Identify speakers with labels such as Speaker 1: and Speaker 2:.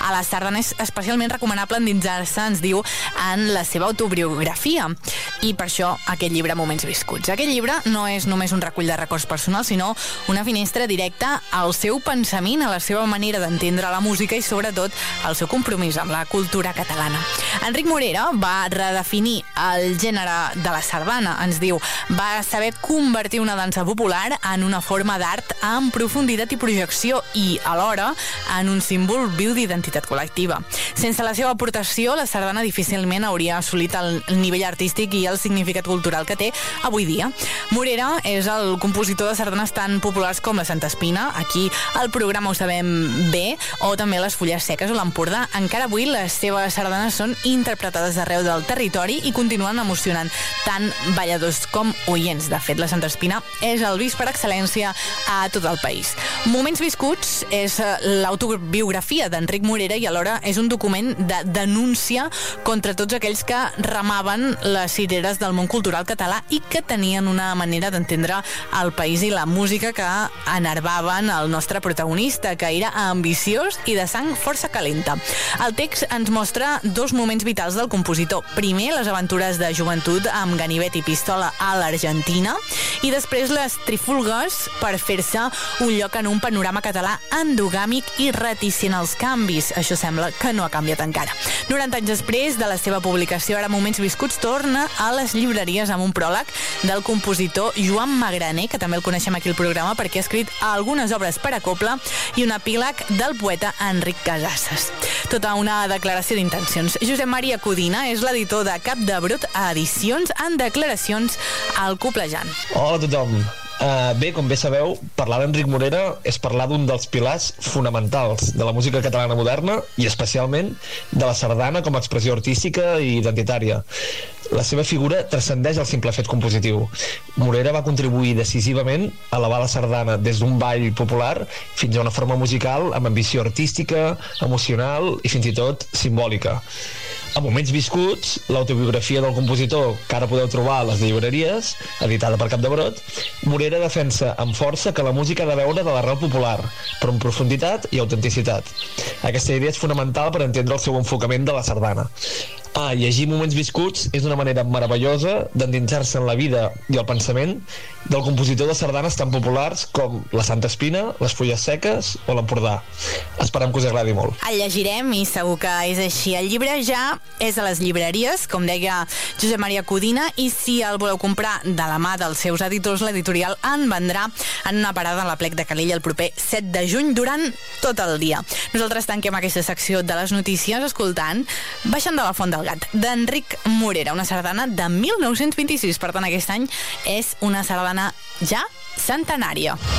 Speaker 1: a la sardana és especialment recomanable endinsar-se, ens diu, en la seva autobiografia. I per això aquest llibre Moments viscuts. Aquest llibre no és només un recull de records personals, sinó una finestra directa al seu pensament, a la seva manera d'entendre la música i sobretot al seu compromís amb la cultura catalana. Enric Morera va redefinir el gènere de la sardana, ens diu, va saber convertir una dansa popular en una forma d'art amb profunditat i projecció i, alhora, en un símbol viu d'identitat col·lectiva. Sense la seva aportació, la sardana difícilment hauria assolit el nivell artístic i el significat cultural que té avui dia. Morera és el compositor de sardanes tan populars com la Santa Espina, aquí al programa ho sabem bé, o també les Fulles Seques o l'Empordà. Encara avui les seves sardanes són interpretades arreu del territori i continuen emocionant tant balladors com oients. De fet, la Santa Espina és el bis per excel·lència a tot el país. Moments viscuts és l'autobiografia d'Enric Morera i alhora és un document de denúncia contra tots aquells que remaven les cireres del món cultural català i que tenien una manera d'entendre el país i la música que enervaven el nostre protagonista, que era ambiciós i de sang força calenta. El text ens mostra dos moments vitals del compositor. Primer, les aventures de joventut amb ganivet i pistola a l'Argentina i després les trifulgues per fer-se un lloc en un panorama català endogàmic i reticent als canvis. Això sembla que no ha canviat encara. 90 anys després de la seva publicació, ara Moments viscuts torna a les llibreries amb un pròleg del compositor Joan Magraner, que també el coneixem aquí al programa perquè ha escrit algunes obres per a cobla, i un epíleg del poeta Enric Casasses. Tota una declaració d'intencions. Josep Maria Codina és l'editor de Cap de Brot a Edicions en declaracions al Coblejant.
Speaker 2: Hola a tothom. Bé, com bé sabeu, parlar d'Enric Morera és parlar d'un dels pilars fonamentals de la música catalana moderna i especialment de la sardana com a expressió artística i identitària. La seva figura transcendeix el simple fet compositiu. Morera va contribuir decisivament a elevar la sardana des d'un ball popular fins a una forma musical amb ambició artística, emocional i fins i tot simbòlica. A Moments viscuts, l'autobiografia del compositor, que ara podeu trobar a les llibreries, editada per Cap de Brot, Morera defensa amb força que la música ha de veure de l'arrel popular, però amb profunditat i autenticitat. Aquesta idea és fonamental per entendre el seu enfocament de la sardana. Llegir Moments viscuts és una manera meravellosa d'endinsar-se en la vida i el pensament del compositor de sardanes tan populars com la Santa Espina, les Fulles Seques o l'Empordà. Esperem que us agradi molt.
Speaker 1: El llegirem i segur que és així. El llibre ja és a les llibreries, com deia Josep Maria Codina, i si el voleu comprar de la mà dels seus editors, l'editorial en vendrà en una parada en la Plec de Calella el proper 7 de juny durant tot el dia. Nosaltres tanquem aquesta secció de les notícies escoltant Baixant de la Font del Gat, d'Enric Morera, una sardana de 1926. Per tant, aquest any és una sardana ja centenària.